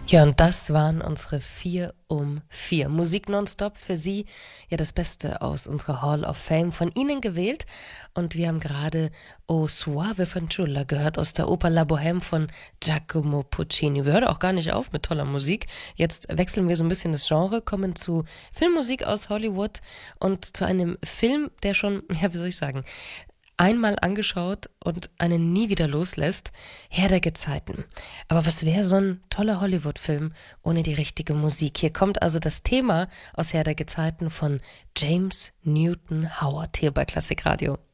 Ja, und das waren unsere 4 um 4. Musik nonstop für Sie, ja das Beste aus unserer Hall of Fame von Ihnen gewählt. Und wir haben gerade O Suave Fanciulla gehört aus der Oper La Bohème von Giacomo Puccini. Wir hören auch gar nicht auf mit toller Musik. Jetzt wechseln wir so ein bisschen das Genre, kommen zu Filmmusik aus Hollywood und zu einem Film, der schon, ja wie soll ich sagen, einmal angeschaut und einen nie wieder loslässt, Herr der Gezeiten. Aber was wäre so ein toller Hollywood-Film ohne die richtige Musik? Hier kommt also das Thema aus Herr der Gezeiten von James Newton Howard hier bei Klassikradio.